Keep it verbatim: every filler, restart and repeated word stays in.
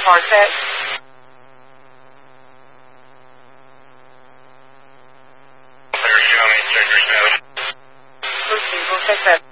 car set. Clear, show me, check your status. Proceed, we'll check that.